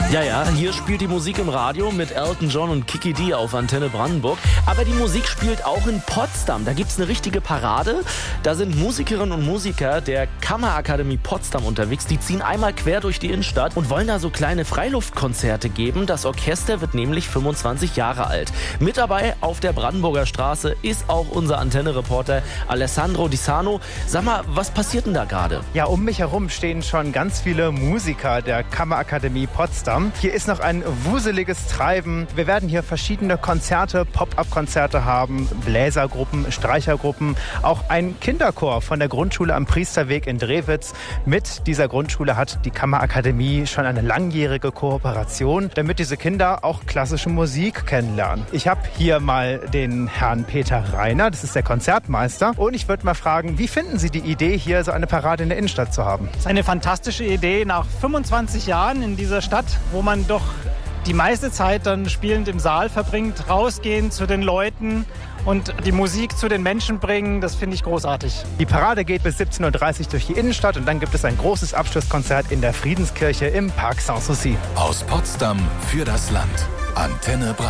Ja, hier spielt die Musik im Radio mit Elton John und Kiki D auf Antenne Brandenburg. Aber die Musik spielt auch in Potsdam. Da gibt's eine richtige Parade. Da sind Musikerinnen und Musiker der Kammerakademie Potsdam unterwegs. Die ziehen einmal quer durch die Innenstadt und wollen da so kleine Freiluftkonzerte geben. Das Orchester wird nämlich 25 Jahre alt. Mit dabei auf der Brandenburger Straße ist auch unser Antenne-Reporter Alessandro Di Sano. Sag mal, was passiert denn da gerade? Ja, um mich herum stehen schon ganz viele Musiker der Kammerakademie Potsdam. Hier ist noch ein wuseliges Treiben. Wir werden hier verschiedene Konzerte, Pop-up-Konzerte haben, Bläsergruppen, Streichergruppen, auch ein Kinderchor von der Grundschule am Priesterweg in Drewitz. Mit dieser Grundschule hat die Kammerakademie schon eine langjährige Kooperation, damit diese Kinder auch klassische Musik kennenlernen. Ich habe hier mal den Herrn Peter Reiner, das ist der Konzertmeister, und ich würde mal fragen, wie finden Sie die Idee, hier so eine Parade in der Innenstadt zu haben? Das ist eine fantastische Idee nach 25 Jahren in dieser Stadt, wo man doch die meiste Zeit dann spielend im Saal verbringt, rausgehen zu den Leuten und die Musik zu den Menschen bringen. Das finde ich großartig. Die Parade geht bis 17:30 Uhr durch die Innenstadt und dann gibt es ein großes Abschlusskonzert in der Friedenskirche im Parc Sanssouci. Aus Potsdam für das Land. Antenne Brandenburg.